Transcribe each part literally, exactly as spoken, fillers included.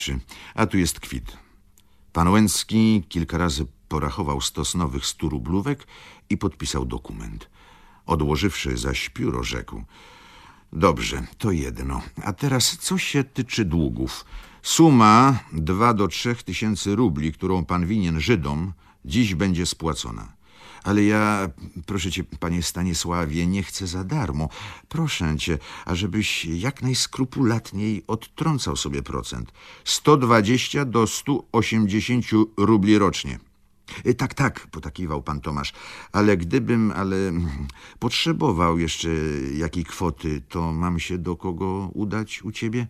A tu jest kwit. Pan Łęcki kilka razy porachował stos nowych stu rublówek i podpisał dokument. Odłożywszy zaś pióro, rzekł: dobrze, to jedno. A teraz co się tyczy długów. Suma dwa do trzech tysięcy rubli, którą pan winien Żydom, dziś będzie spłacona. Ale ja, proszę cię, panie Stanisławie, nie chcę za darmo. Proszę cię, ażebyś jak najskrupulatniej odtrącał sobie procent. sto dwadzieścia do stu osiemdziesięciu rubli rocznie. Tak, tak, potakiwał pan Tomasz, ale gdybym, ale potrzebował jeszcze jakiej kwoty, to mam się do kogo udać u ciebie?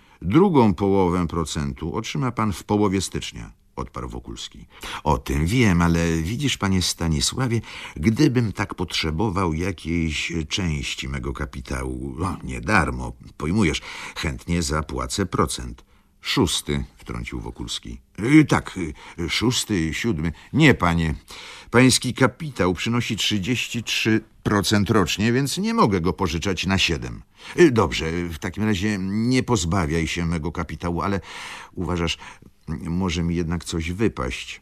Drugą połowę procentu otrzyma pan w połowie stycznia, odparł Wokulski. O tym wiem, ale widzisz, panie Stanisławie, gdybym tak potrzebował jakiejś części mego kapitału, no, nie darmo, pojmujesz, chętnie zapłacę procent. Szósty, wtrącił Wokulski. Yy, tak, yy, szósty, siódmy. Nie, panie. Pański kapitał przynosi trzydzieści trzy procent rocznie, więc nie mogę go pożyczać na siedem. Yy, dobrze, w takim razie nie pozbawiaj się mego kapitału, ale uważasz, może mi jednak coś wypaść.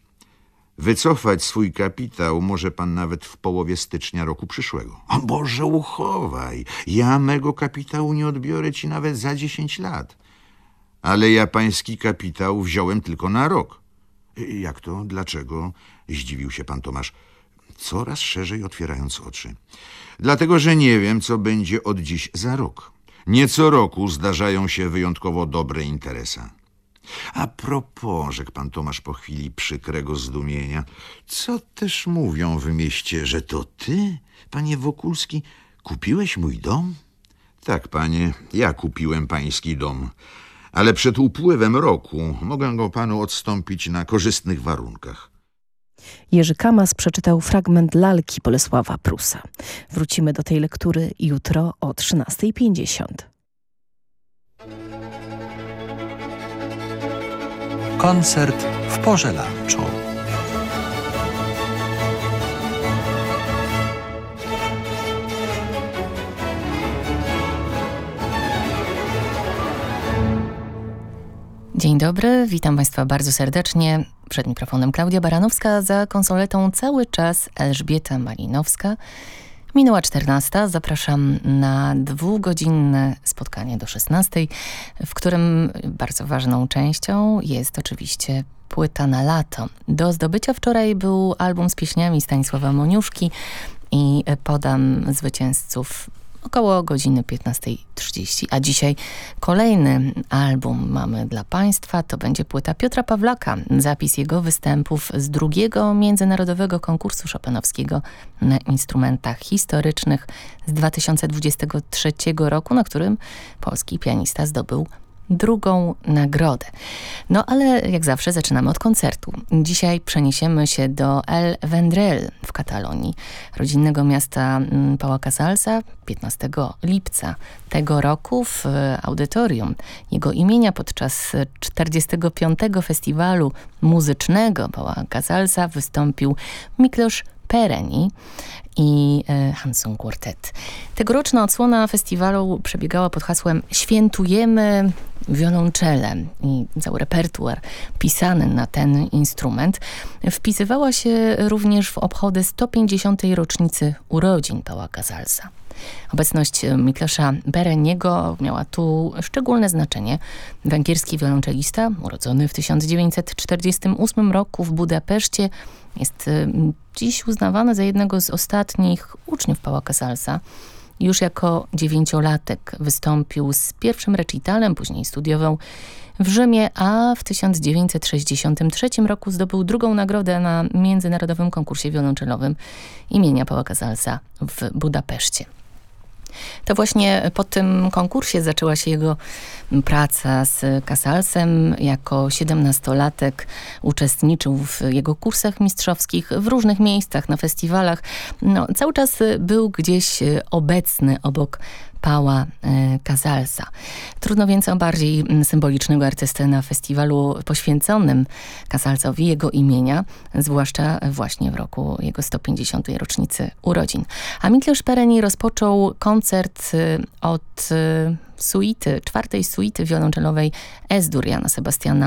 Wycofać swój kapitał może pan nawet w połowie stycznia roku przyszłego. A Boże, uchowaj. Ja mego kapitału nie odbiorę ci nawet za dziesięć lat. Ale ja pański kapitał wziąłem tylko na rok. Jak to? Dlaczego? Zdziwił się pan Tomasz, coraz szerzej otwierając oczy. Dlatego, że nie wiem, co będzie od dziś za rok. Nie co roku zdarzają się wyjątkowo dobre interesa. A propos, rzekł pan Tomasz po chwili przykrego zdumienia, co też mówią w mieście, że to ty, panie Wokulski, kupiłeś mój dom? Tak, panie, ja kupiłem pański dom. Ale przed upływem roku mogę go panu odstąpić na korzystnych warunkach. Jerzy Kamas przeczytał fragment lalki Bolesława Prusa. Wrócimy do tej lektury jutro o trzynasta pięćdziesiąt. Koncert w porze lunchu. Dzień dobry, witam Państwa bardzo serdecznie. Przed mikrofonem Klaudia Baranowska, za konsoletą cały czas Elżbieta Malinowska. Minęła czternasta, zapraszam na dwugodzinne spotkanie do szesnastej, w którym bardzo ważną częścią jest oczywiście płyta na lato. Do zdobycia wczoraj był album z pieśniami Stanisława Moniuszki i podam zwycięzców około godziny piętnasta trzydzieści, a dzisiaj kolejny album mamy dla Państwa. To będzie płyta Piotra Pawlaka, zapis jego występów z drugiego międzynarodowego konkursu chopinowskiego na instrumentach historycznych z dwa tysiące dwudziestego trzeciego roku, na którym polski pianista zdobył drugą nagrodę. No ale jak zawsze zaczynamy od koncertu. Dzisiaj przeniesiemy się do El Vendrell w Katalonii, rodzinnego miasta Paua Casalsa. piętnastego lipca tego roku w audytorium jego imienia podczas czterdziestego piątego festiwalu muzycznego Paua Casalsa wystąpił Miklos Pereni i Hanson Quartet. Tegoroczna odsłona festiwalu przebiegała pod hasłem Świętujemy wiolonczele i cały repertuar pisany na ten instrument wpisywała się również w obchody sto pięćdziesiątej rocznicy urodzin Paua Casalsa. Obecność Miklosza Pereniego miała tu szczególne znaczenie. Węgierski wiolonczelista, urodzony w tysiąc dziewięćset czterdziestym ósmym roku w Budapeszcie, jest dziś uznawany za jednego z ostatnich uczniów Paua Casalsa. Już jako dziewięciolatek wystąpił z pierwszym recitalem, później studiował w Rzymie, a w tysiąc dziewięćset sześćdziesiątym trzecim roku zdobył drugą nagrodę na międzynarodowym konkursie wiolonczelowym imienia Paua Casalsa w Budapeszcie. To właśnie po tym konkursie zaczęła się jego praca z Casalsem. Jako siedemnastolatek uczestniczył w jego kursach mistrzowskich w różnych miejscach, na festiwalach. No, cały czas był gdzieś obecny obok Paua Casalsa. Trudno więc o bardziej symbolicznego artystę na festiwalu poświęconym Casalsowi, jego imienia, zwłaszcza właśnie w roku jego sto pięćdziesiątej rocznicy urodzin. A Miklos Pereni rozpoczął koncert od suity, czwartej suity wiolonczelowej Es-dur Jana Sebastiana